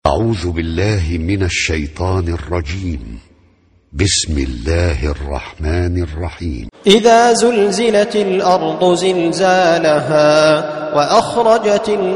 أعوذ بالله من الشيطان الرجيم. بسم الله الرحمن الرحيم. إذا زلزلت الأرض زلزالها وأخرجت